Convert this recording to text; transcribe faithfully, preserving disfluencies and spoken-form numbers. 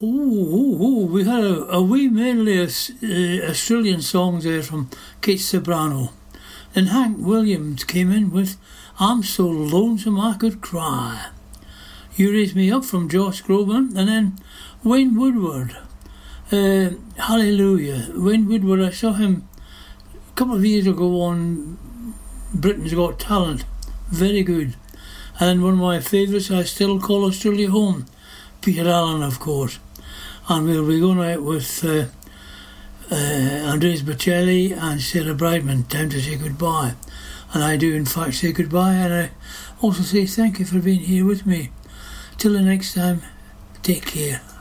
Oh, oh, we had a, a wee medley of uh, Australian songs there from Kate Sobrano. Then Hank Williams came in with I'm So Lonesome I Could Cry. You Raise Me Up from Josh Groban. And then Wayne Woodward. Uh, Hallelujah. Wayne Woodward, I saw him a couple of years ago on Britain's Got Talent. Very good. And one of my favourites, I Still Call Australia Home. Peter Allen, of course. And we'll be going out with uh, uh, Andres Bocelli and Sarah Brightman, Time to Say Goodbye. And I do in fact say goodbye, and I also say thank you for being here with me. Till the next time, take care.